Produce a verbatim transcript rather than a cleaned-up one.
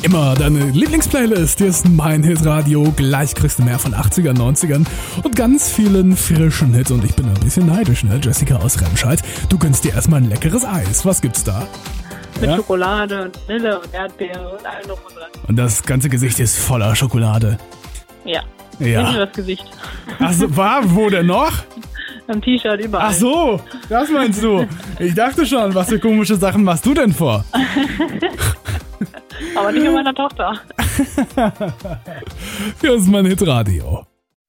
immer deine Lieblingsplaylist. Hier ist mein Hitradio. Gleich kriegst du mehr von achtzigern, neunzigern und ganz vielen frischen Hits. Und ich bin ein bisschen neidisch, ne? Jessica aus Remscheid. Du gönnst dir erstmal ein leckeres Eis. Was gibt's da? Mit Ja? Schokolade und Vanille und Erdbeere und allem drum und dran. Und das ganze Gesicht ist voller Schokolade. Ja. Ja. Nicht nur das Gesicht. Ach so, war, wo denn noch? Am T-Shirt überall. Ach so, das meinst du. Ich dachte schon, was für komische Sachen machst du denn vor? Aber nicht mit meiner Tochter. Hier ist mein Hitradio.